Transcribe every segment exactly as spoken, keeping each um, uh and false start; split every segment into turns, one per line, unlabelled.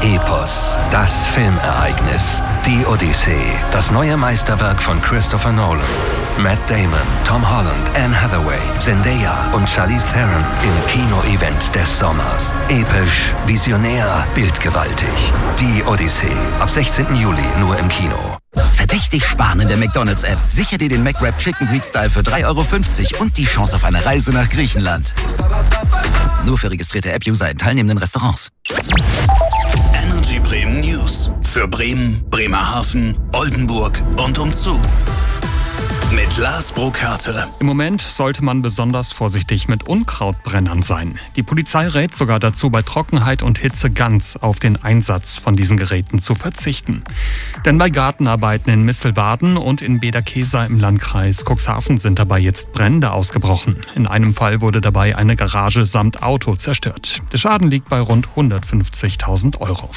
Epos, das Filmereignis. Die Odyssee, das neue Meisterwerk von Christopher Nolan. Matt Damon, Tom Holland, Anne Hathaway, Zendaya und Charlize Theron im Kino-Event des Sommers. Episch, visionär, bildgewaltig. Die Odyssee, ab sechzehnten Juli nur im Kino.
Verdächtig sparen in der McDonald's-App. Sicher dir den McWrap Chicken Greek Style für drei Euro fünfzig und die Chance auf eine Reise nach Griechenland. Nur für registrierte App-User in teilnehmenden Restaurants.
Energy Bremen News. Für Bremen, Bremerhaven, Oldenburg und umzu. Mit Lars Burkhardt.
Im Moment sollte man besonders vorsichtig mit Unkrautbrennern sein. Die Polizei rät sogar dazu, bei Trockenheit und Hitze ganz auf den Einsatz von diesen Geräten zu verzichten. Denn bei Gartenarbeiten in Misselwaden und in Bederkesa im Landkreis Cuxhaven sind dabei jetzt Brände ausgebrochen. In einem Fall wurde dabei eine Garage samt Auto zerstört. Der Schaden liegt bei rund hundertfünfzigtausend Euro.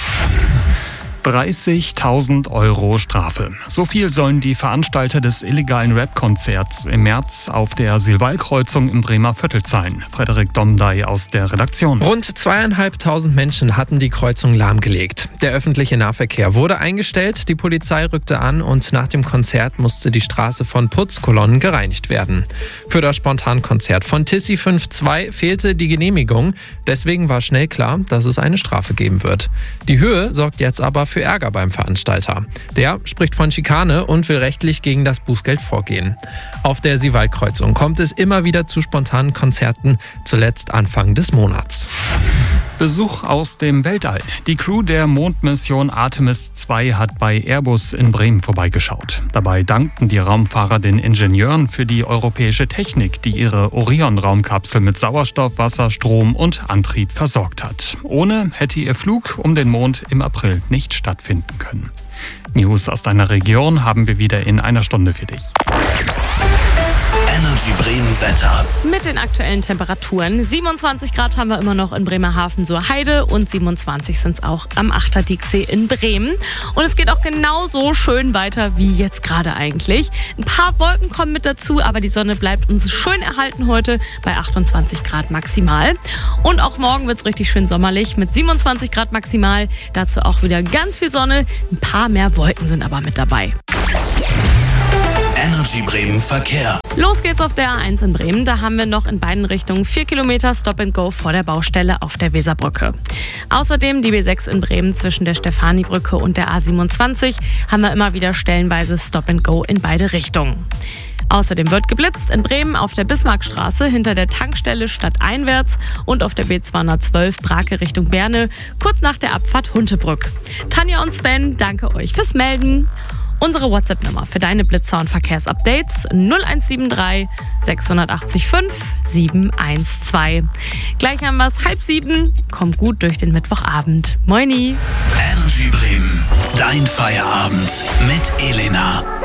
dreißigtausend Euro Strafe. So viel sollen die Veranstalter des illegalen Rap-Konzerts im März auf der Silval-Kreuzung im Bremer Viertel zahlen. Frederik Domdey aus der Redaktion.
Rund zweieinhalbtausend Menschen hatten die Kreuzung lahmgelegt. Der öffentliche Nahverkehr wurde eingestellt, die Polizei rückte an und nach dem Konzert musste die Straße von Putzkolonnen gereinigt werden. Für das Spontankonzert von Tissi fünf zwei fehlte die Genehmigung. Deswegen war schnell klar, dass es eine Strafe geben wird. Die Höhe sorgt jetzt aber für Ärger beim Veranstalter. Der spricht von Schikane und will rechtlich gegen das Bußgeld vorgehen. Auf der Silval-Kreuzung kommt es immer wieder zu spontanen Konzerten, zuletzt Anfang des Monats.
Besuch aus dem Weltall. Die Crew der Mondmission Artemis zwei hat bei Airbus in Bremen vorbeigeschaut. Dabei dankten die Raumfahrer den Ingenieuren für die europäische Technik, die ihre Orion-Raumkapsel mit Sauerstoff, Wasser, Strom und Antrieb versorgt hat. Ohne hätte ihr Flug um den Mond im April nicht stattfinden können. News aus deiner Region haben wir wieder in einer Stunde für dich.
Energy Bremen Wetter.
Mit den aktuellen Temperaturen. siebenundzwanzig Grad haben wir immer noch in Bremerhaven zur Heide und siebenundzwanzig sind es auch am Achterdiecksee in Bremen. Und es geht auch genauso schön weiter wie jetzt gerade eigentlich. Ein paar Wolken kommen mit dazu, aber die Sonne bleibt uns schön erhalten heute bei achtundzwanzig Grad maximal. Und auch morgen wird es richtig schön sommerlich mit siebenundzwanzig Grad maximal. Dazu auch wieder ganz viel Sonne. Ein paar mehr Wolken sind aber mit dabei.
Energy Bremen Verkehr.
Los geht's auf der A eins in Bremen. Da haben wir noch in beiden Richtungen vier Kilometer Stop and Go vor der Baustelle auf der Weserbrücke. Außerdem die B sechs in Bremen zwischen der Stefanibrücke und der A siebenundzwanzig haben wir immer wieder stellenweise Stop and Go in beide Richtungen. Außerdem wird geblitzt in Bremen auf der Bismarckstraße hinter der Tankstelle stadteinwärts und auf der B zweihundertzwölf Brake Richtung Berne, kurz nach der Abfahrt Huntebrück. Tanja und Sven, danke euch fürs Melden. Unsere WhatsApp-Nummer für deine Blitzer- und Verkehrsupdates null eins sieben drei sechs acht fünf sieben eins zwei. Gleich haben wir es halb sieben. Kommt gut durch den Mittwochabend. Moini!
Energy Bremen, dein Feierabend mit Elena.